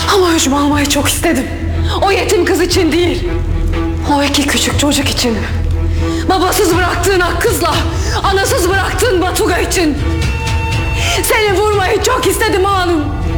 Ama hücum almayı çok istedim. O yetim kız için değil. O iki küçük çocuk için. Babasız bıraktığın Akkız'la anasız bıraktığın Batuga için. Seni vurmayı çok istedim hanım.